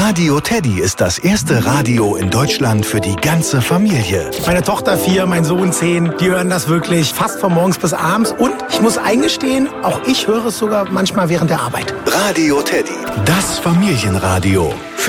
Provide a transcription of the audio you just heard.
Radio Teddy ist das erste Radio in Deutschland für die ganze Familie. Meine Tochter 4, mein Sohn 10, die hören das wirklich fast von morgens bis abends. Und ich muss eingestehen, auch ich höre es sogar manchmal während der Arbeit. Radio Teddy, das Familienradio.